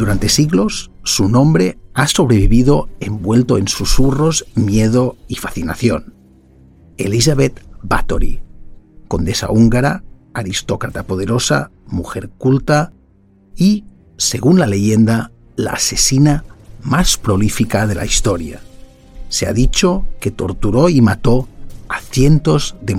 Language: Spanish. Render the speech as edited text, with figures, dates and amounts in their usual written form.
Durante siglos, su nombre ha sobrevivido envuelto en susurros, miedo y fascinación. Elizabeth Bathory, condesa húngara, aristócrata poderosa, mujer culta y, según la leyenda, la asesina más prolífica de la historia. Se ha dicho que torturó y mató a cientos de